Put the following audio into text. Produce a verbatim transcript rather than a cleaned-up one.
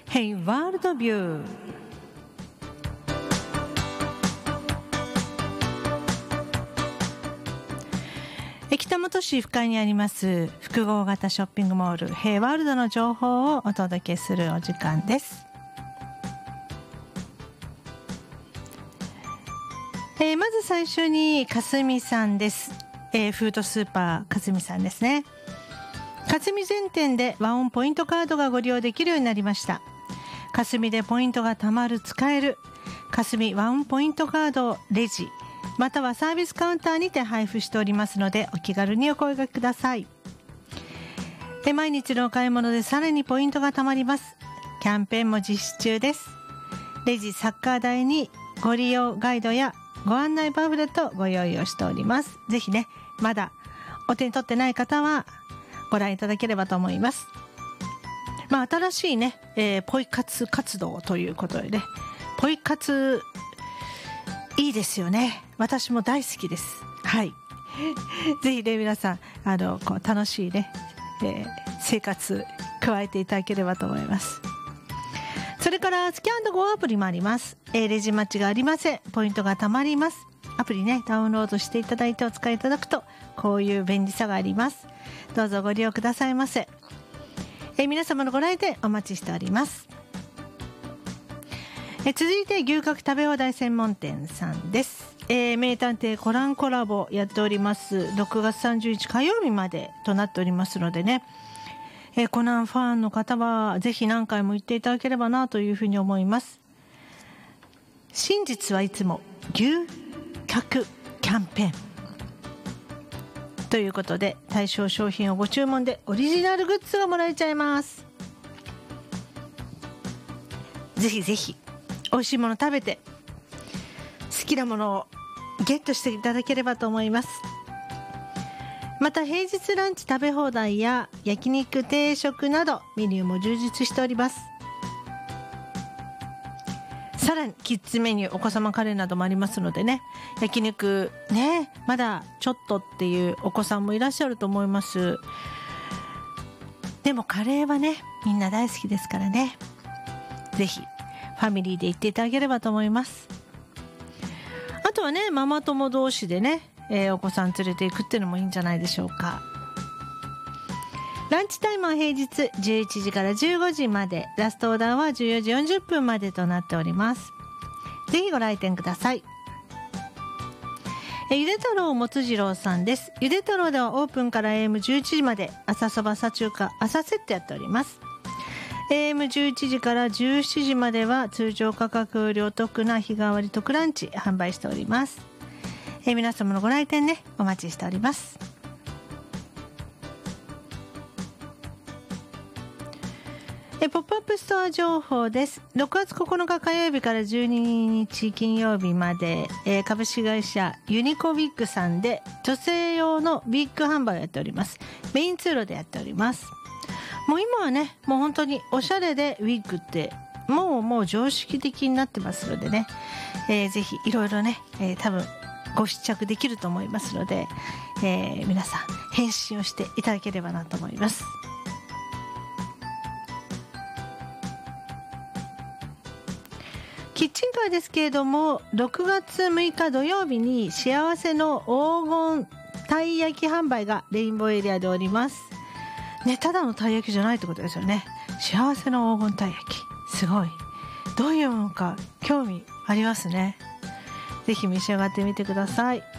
Hey ワールドビュー。北本市深井にあります複合型ショッピングモールヘイワールドの情報をお届けするお時間です。えー、まず最初にかすみさんです。えー、フードスーパーかすみさんですね。かすみ全店でワンオンポイントカードがご利用できるようになりました。かすみでポイントが貯まる、使えるかすみワンオンポイントカードをレジまたはサービスカウンターにて配布しておりますので、お気軽にお声掛けください。で毎日のお買い物でさらにポイントが貯まります。キャンペーンも実施中です。レジサッカー台にご利用ガイドやご案内パンフレットをご用意をしております。ぜひね、まだお手に取ってない方はご覧いただければと思います。まあ新しいね、えー、ポイ活活動ということでね、ポイ活いいですよね。私も大好きです。はい。ぜひね皆さんあのこう楽しいね、えー、生活加えていただければと思います。それからスキャンゴーアプリもあります。えー、レジ待ちがありません。ポイントが貯まります。アプリねダウンロードしていただいてお使いいただくとこういう便利さがあります。どうぞご利用くださいませ。えー、皆様のご来店お待ちしております。えー、続いて牛角食べ放題専門店さんです。えー、名探偵コナンコラボやっております。ろくがつさんじゅうにち火曜日までとなっておりますのでね、えー、コナンファンの方はぜひ何回も行っていただければなというふうに思います。真実はいつも牛角キャンペーンということで、対象商品をご注文でオリジナルグッズがもらえちゃいます。ぜひぜひ美味しいもの食べて好きなものをゲットしていただければと思います。また平日ランチ食べ放題や焼肉定食などメニューも充実しております。さらにキッズメニューお子様カレーなどもありますのでね、焼肉ねまだちょっとっていうお子さんもいらっしゃると思います。でもカレーはねみんな大好きですからね、ぜひファミリーで行っていただければと思います。あとはねママ友同士でね、えー、お子さん連れていくっていうのもいいんじゃないでしょうか。ランチタイムは平日じゅういちじからじゅうごじまで、ラストオーダーはじゅうよじよんじゅっぷんまでとなっております。ぜひご来店ください。えゆで太郎もつ次郎さんです。ゆで太郎ではオープンから エーエムじゅういちじまで朝そば朝中華朝セットやっております。エーエムじゅういちじからじゅうしちじまでは通常価格よりお得な日替わり特ランチ販売しております。え皆様のご来店ねお待ちしております。えポップアップストア情報です。ろくがつここのか火曜日からじゅうににち金曜日まで、えー、株式会社ユニコウィッグさんで女性用のウィッグ販売をやっております。メイン通路でやっております。もう今はねもう本当におしゃれでウィッグってもうもう常識的になってますのでね、えー、ぜひいろいろね、えー、多分ご試着できると思いますので、えー、皆さん返信をしていただければなと思います。キッチンカーですけれどもろくがつむいか土曜日に幸せの黄金たい焼き販売がレインボーエリアでおりますね。ただのたい焼きじゃないってことですよね。幸せの黄金たい焼きすごい、どういうものか興味ありますね。ぜひ召し上がってみてください。